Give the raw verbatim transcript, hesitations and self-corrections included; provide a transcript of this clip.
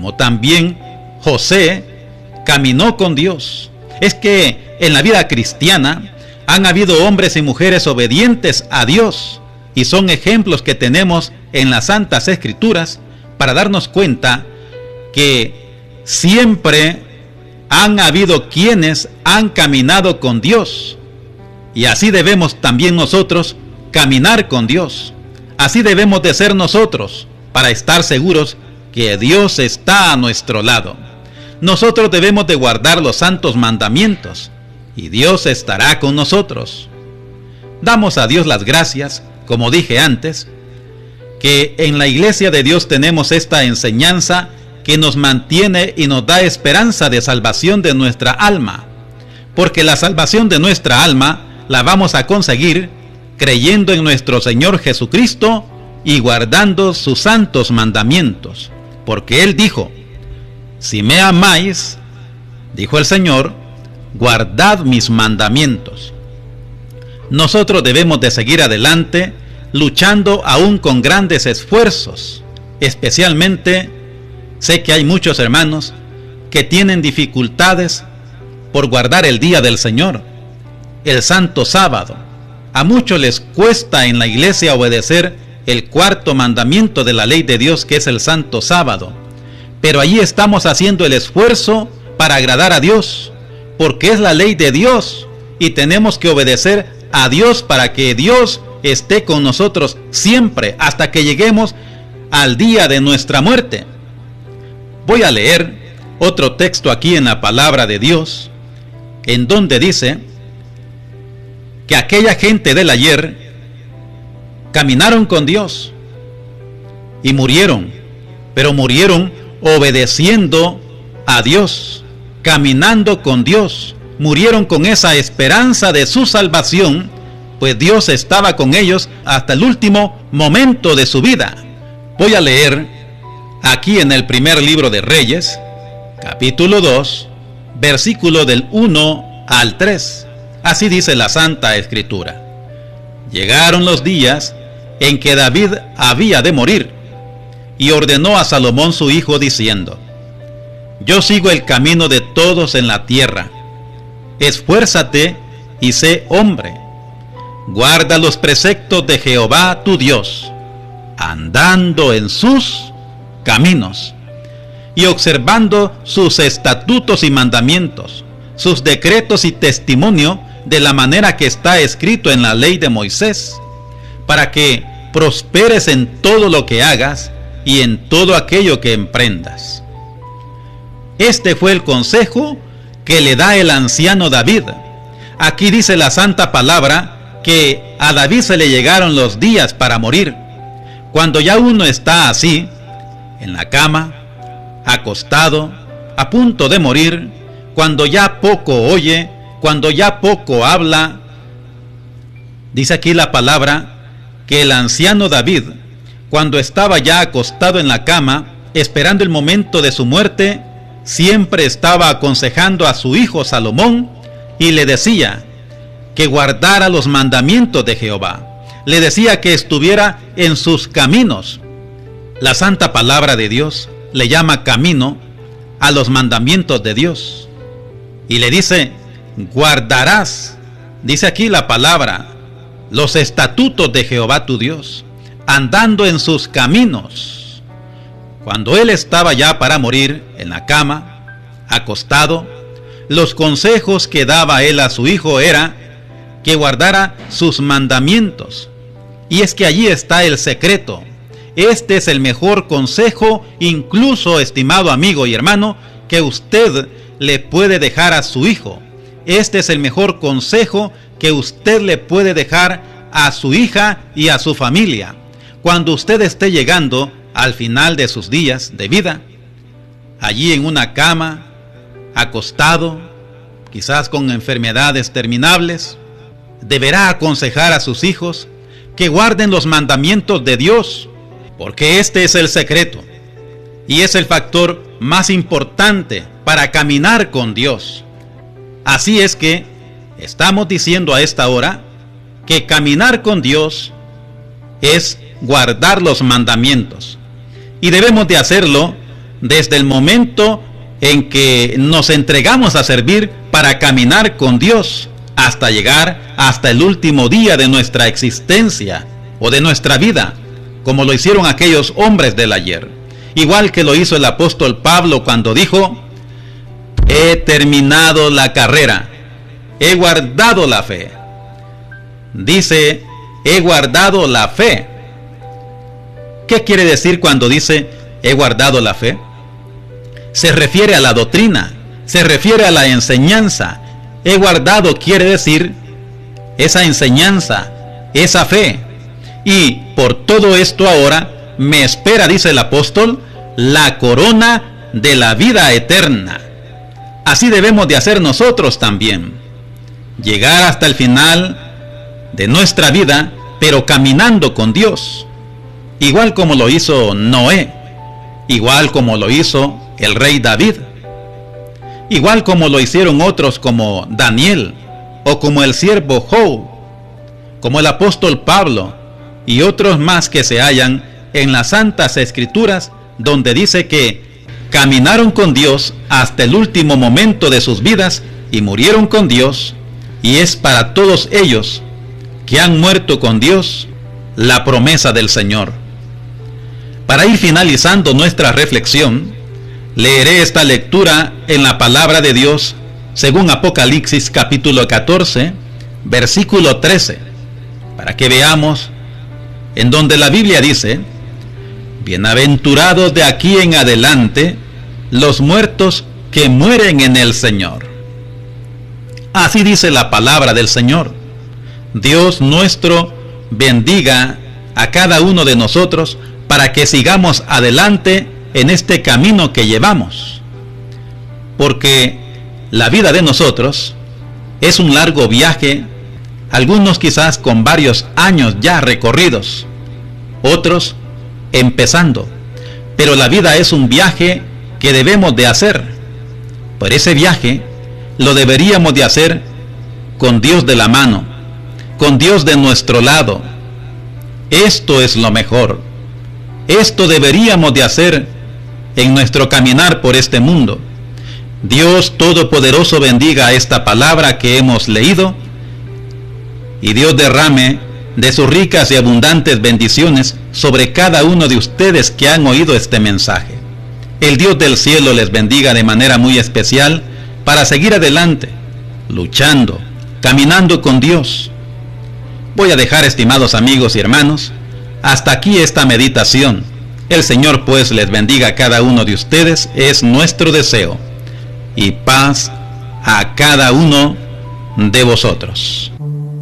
como también José caminó con Dios. Es que en la vida cristiana han habido hombres y mujeres obedientes a Dios, y son ejemplos que tenemos en las Santas Escrituras para darnos cuenta que siempre han habido quienes han caminado con Dios, y así debemos también nosotros caminar con Dios. Así debemos de ser nosotros para estar seguros que Dios está a nuestro lado. Nosotros debemos de guardar los santos mandamientos y Dios estará con nosotros. Damos a Dios las gracias, como dije antes, que en la iglesia de Dios tenemos esta enseñanza que nos mantiene y nos da esperanza de salvación de nuestra alma, porque la salvación de nuestra alma la vamos a conseguir creyendo en nuestro Señor Jesucristo y guardando sus santos mandamientos, porque Él dijo: si me amáis, dijo el Señor, guardad mis mandamientos. Nosotros debemos de seguir adelante, luchando aún con grandes esfuerzos. Especialmente, sé que hay muchos hermanos que tienen dificultades por guardar el día del Señor, el santo sábado. A muchos les cuesta en la iglesia obedecer el cuarto mandamiento de la ley de Dios, que es el santo sábado. Pero allí estamos haciendo el esfuerzo para agradar a Dios, porque es la ley de Dios y tenemos que obedecer a Dios para que Dios esté con nosotros siempre hasta que lleguemos al día de nuestra muerte. Voy a leer otro texto aquí en la palabra de Dios, en donde dice que aquella gente del ayer caminaron con Dios y murieron, pero murieron obedeciendo a Dios, caminando con Dios. Murieron con esa esperanza de su salvación, pues Dios estaba con ellos hasta el último momento de su vida. Voy a leer aquí en el primer libro de Reyes, capítulo dos, versículo del uno al tres. Así dice la Santa Escritura: llegaron los días en que David había de morir, y ordenó a Salomón su hijo diciendo: yo sigo el camino de todos en la tierra. Esfuérzate y sé hombre. Guarda los preceptos de Jehová tu Dios, andando en sus caminos y observando sus estatutos y mandamientos, sus decretos y testimonio, de la manera que está escrito en la ley de Moisés, para que prosperes en todo lo que hagas y en todo aquello que emprendas. Este fue el consejo que le da el anciano David. Aquí dice la santa palabra que a David se le llegaron los días para morir. Cuando ya uno está así, en la cama, acostado, a punto de morir, cuando ya poco oye, cuando ya poco habla, dice aquí la palabra que el anciano David, cuando estaba ya acostado en la cama, esperando el momento de su muerte, siempre estaba aconsejando a su hijo Salomón y le decía que guardara los mandamientos de Jehová. Le decía que estuviera en sus caminos. La santa palabra de Dios le llama camino a los mandamientos de Dios. Y le dice: guardarás, dice aquí la palabra, los estatutos de Jehová tu Dios, andando en sus caminos. Cuando él estaba ya para morir en la cama, acostado, los consejos que daba él a su hijo era que guardara sus mandamientos. Y es que allí está el secreto. Este es el mejor consejo, incluso, estimado amigo y hermano, que usted le puede dejar a su hijo. Este es el mejor consejo que usted le puede dejar a su hija y a su familia. Cuando usted esté llegando al final de sus días de vida, allí en una cama, acostado, quizás con enfermedades terminables, deberá aconsejar a sus hijos que guarden los mandamientos de Dios, porque este es el secreto y es el factor más importante para caminar con Dios. Así es que estamos diciendo a esta hora que caminar con Dios es guardar los mandamientos, y debemos de hacerlo desde el momento en que nos entregamos a servir para caminar con Dios, hasta llegar hasta el último día de nuestra existencia o de nuestra vida, como lo hicieron aquellos hombres del ayer. Igual que lo hizo el apóstol Pablo cuando dijo: he terminado la carrera, he guardado la fe. Dice, he guardado la fe. ¿Qué quiere decir cuando dice he guardado la fe? Se refiere a la doctrina, se refiere a la enseñanza. He guardado quiere decir esa enseñanza, esa fe. Y por todo esto ahora me espera, dice el apóstol, la corona de la vida eterna. Así debemos de hacer nosotros también. Llegar hasta el final de nuestra vida, pero caminando con Dios. Igual como lo hizo Noé, igual como lo hizo el rey David, igual como lo hicieron otros como Daniel, o como el siervo Job, como el apóstol Pablo, y otros más que se hallan en las Santas Escrituras, donde dice que caminaron con Dios hasta el último momento de sus vidas y murieron con Dios, y es para todos ellos que han muerto con Dios la promesa del Señor. Para ir finalizando nuestra reflexión, leeré esta lectura en la palabra de Dios según Apocalipsis capítulo catorce, versículo trece, para que veamos en donde la Biblia dice: bienaventurados de aquí en adelante los muertos que mueren en el Señor. Así dice la palabra del Señor. Dios nuestro bendiga a cada uno de nosotros para que sigamos adelante en este camino que llevamos, porque la vida de nosotros es un largo viaje, algunos quizás con varios años ya recorridos, otros empezando, pero la vida es un viaje que debemos de hacer. Por ese viaje lo deberíamos de hacer con Dios de la mano, con Dios de nuestro lado. Esto es lo mejor. Esto deberíamos de hacer en nuestro caminar por este mundo. Dios Todopoderoso bendiga esta palabra que hemos leído, y Dios derrame de sus ricas y abundantes bendiciones sobre cada uno de ustedes que han oído este mensaje. El Dios del cielo les bendiga de manera muy especial para seguir adelante, luchando, caminando con Dios. Voy a dejar, estimados amigos y hermanos, hasta aquí esta meditación. El Señor pues les bendiga a cada uno de ustedes, es nuestro deseo, y paz a cada uno de vosotros.